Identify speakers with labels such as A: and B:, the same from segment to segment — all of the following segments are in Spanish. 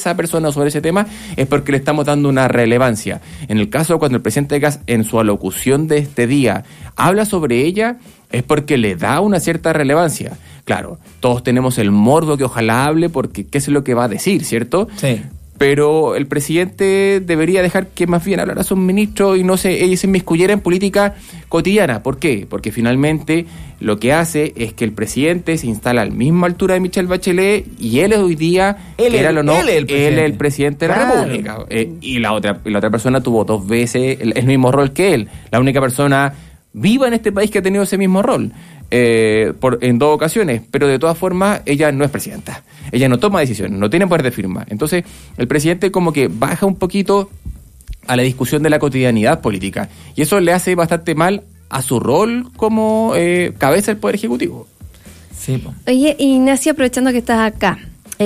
A: esa persona o sobre ese tema, es porque le estamos dando una relevancia. En el caso cuando el presidente Kast, en su alocución de este día, habla sobre ella, es porque le da una cierta relevancia. Claro, todos tenemos el morbo que ojalá hable porque qué es lo que va a decir, ¿cierto?
B: Sí.
A: Pero el presidente debería dejar que más bien hablara a sus ministros y no se inmiscuyera en política cotidiana. ¿Por qué? Porque finalmente lo que hace es que el presidente se instala a la misma altura de Michelle Bachelet y él es hoy día, él es el presidente de la República. Y la otra persona tuvo 2 veces el mismo rol que él. La única persona viva en este país que ha tenido ese mismo rol. En 2 ocasiones, pero de todas formas ella no es presidenta, ella no toma decisiones, no tiene poder de firma. Entonces el presidente como que baja un poquito a la discusión de la cotidianidad política y eso le hace bastante mal a su rol como cabeza del Poder Ejecutivo.
B: Sí, po.
C: Oye, Ignacio, aprovechando que estás acá,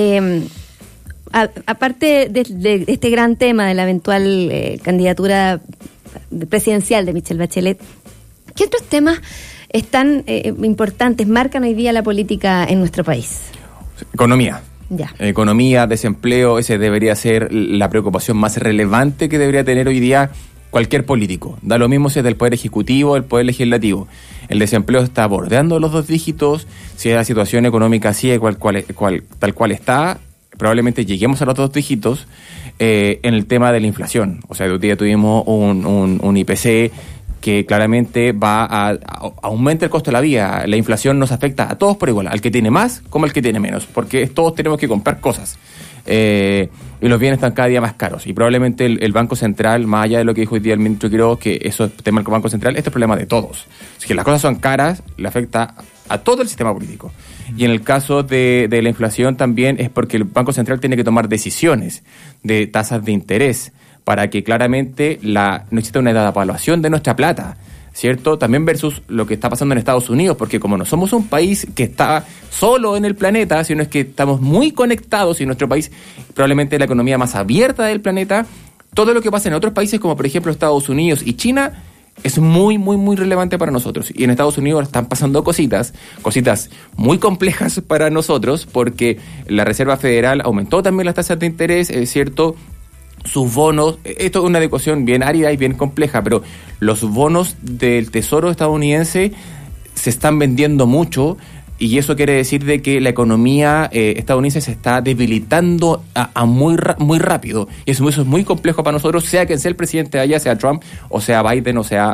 C: aparte de este gran tema de la eventual candidatura presidencial de Michelle Bachelet, ¿qué otros temas están importantes, marcan hoy día la política en nuestro país?
A: Economía.
C: Ya.
A: Economía, desempleo, ese debería ser la preocupación más relevante que debería tener hoy día cualquier político. Da lo mismo si es del Poder Ejecutivo o el Poder Legislativo. El desempleo está bordeando los 2 dígitos. Si la situación económica sigue tal cual está, probablemente lleguemos a los 2 dígitos en el tema de la inflación. O sea, hoy día tuvimos un IPC que claramente va a aumentar el costo de la vida. La inflación nos afecta a todos por igual, al que tiene más como al que tiene menos, porque todos tenemos que comprar cosas. Y los bienes están cada día más caros. Y probablemente el Banco Central, más allá de lo que dijo hoy día el ministro Quiroga, que eso es tema del Banco Central, este es problema de todos. Si que las cosas son caras, le afecta a todo el sistema político. Y en el caso de la inflación también es porque el Banco Central tiene que tomar decisiones de tasas de interés, para que claramente necesita una evaluación de nuestra plata, ¿cierto? También versus lo que está pasando en Estados Unidos, porque como no somos un país que está solo en el planeta, sino es que estamos muy conectados y nuestro país probablemente la economía más abierta del planeta, todo lo que pasa en otros países como por ejemplo Estados Unidos y China es muy, muy, muy relevante para nosotros. Y en Estados Unidos están pasando cositas muy complejas para nosotros, porque la Reserva Federal aumentó también las tasas de interés, ¿cierto? Sus bonos, esto es una ecuación bien árida y bien compleja, pero los bonos del Tesoro estadounidense se están vendiendo mucho y eso quiere decir de que la economía estadounidense se está debilitando muy rápido y eso es muy complejo para nosotros, sea quien sea el presidente de allá, sea Trump o sea Biden o sea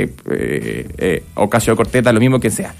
A: Ocasio-Cortez, lo mismo que sea.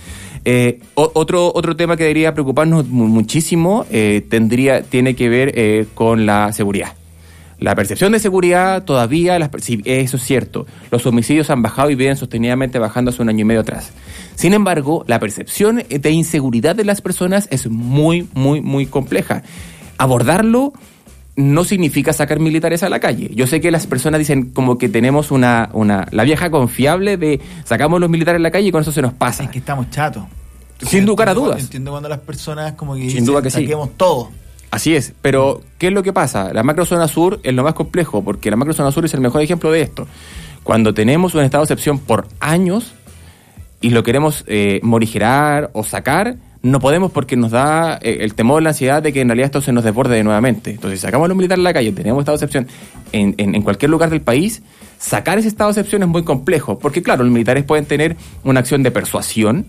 A: Otro tema que debería preocuparnos muchísimo tiene que ver con la seguridad. La percepción de seguridad todavía, eso es cierto, los homicidios han bajado y vienen sostenidamente bajando hace 1 año y medio atrás. Sin embargo, la percepción de inseguridad de las personas es muy, muy, muy compleja. Abordarlo no significa sacar militares a la calle. Yo sé que las personas dicen como que tenemos la vieja confiable de sacamos los militares a la calle y con eso se nos pasa.
B: Es que estamos chatos.
A: Sin lugar a dudas.
B: Entiendo cuando las personas como que
A: sin duda que
B: saquemos
A: sí.
B: todo.
A: Así es, pero ¿qué es lo que pasa? La macrozona sur es lo más complejo, porque la macrozona sur es el mejor ejemplo de esto. Cuando tenemos un estado de excepción por años y lo queremos morigerar o sacar, no podemos porque nos da el temor, la ansiedad de que en realidad esto se nos desborde nuevamente. Entonces, si sacamos a los militares a la calle, tenemos estado de excepción en cualquier lugar del país, sacar ese estado de excepción es muy complejo, porque claro, los militares pueden tener una acción de persuasión,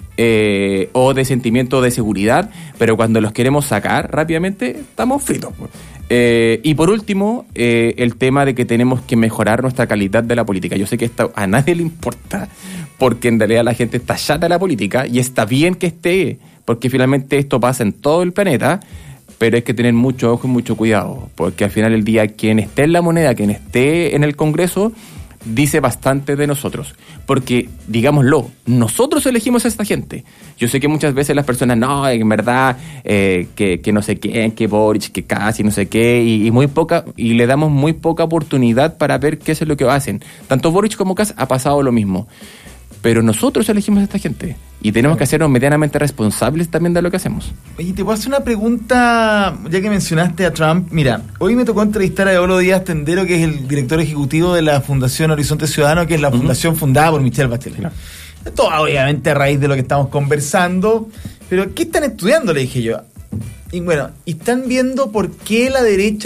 A: o de sentimiento de seguridad, pero cuando los queremos sacar rápidamente estamos fritos. Y por último, el tema de que tenemos que mejorar nuestra calidad de la política. Yo sé que esto a nadie le importa, porque en realidad la gente está chata de la política y está bien que esté, porque finalmente esto pasa en todo el planeta, pero hay que tener mucho ojo y mucho cuidado, porque al final del día quien esté en la moneda, quien esté en el Congreso, dice bastante de nosotros, porque, digámoslo, nosotros elegimos a esta gente. Yo sé que muchas veces las personas, no, en verdad, que no sé qué, que Boric, que casi no sé qué, y le damos muy poca oportunidad para ver qué es lo que hacen. Tanto Boric como Kast ha pasado lo mismo. Pero nosotros elegimos a esta gente y tenemos que hacernos medianamente responsables también de lo que hacemos.
B: Oye, te puedo hacer una pregunta, ya que mencionaste a Trump. Mira, hoy me tocó entrevistar a Eolo Díaz Tendero, que es el director ejecutivo de la Fundación Horizonte Ciudadano, que es la fundación fundada por Michelle Bachelet. Claro. Esto obviamente a raíz de lo que estamos conversando, pero ¿qué están estudiando? Le dije yo. Y bueno, están viendo por qué la derecha